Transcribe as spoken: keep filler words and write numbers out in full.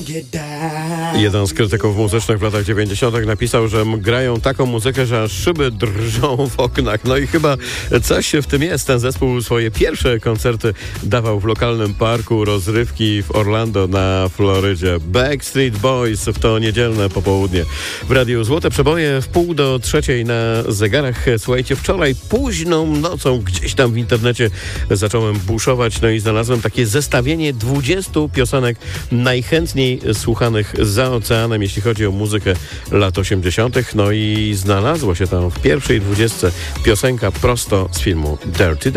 Jeden z krytyków muzycznych w latach dziewięćdziesiątych napisał, że grają taką muzykę, że aż szyby drżą w oknach. No i chyba coś w tym jest. Ten zespół swoje pierwsze koncerty dawał w lokalnym parku rozrywki w Orlando na Florydzie. Backstreet Boys w to niedzielne popołudnie. W Radiu Złote Przeboje w pół do trzeciej na zegarach. Słuchajcie, wczoraj późną nocą gdzieś tam w internecie zacząłem buszować, no i znalazłem takie zestawienie dwudziestu piosenek najchętniej słuchanych za oceanem, jeśli chodzi o muzykę lat osiemdziesiątych. No i znalazło się tam w pierwszej dwudziestce piosenka prosto z filmu Dirty